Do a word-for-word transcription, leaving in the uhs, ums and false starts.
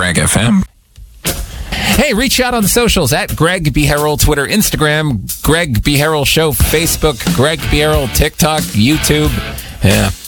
Greg F M. Hey, reach out on the socials at Greg B. Harrell, Twitter, Instagram, Greg B. Harrell Show, Facebook, Greg B. Harrell, TikTok, YouTube. Yeah.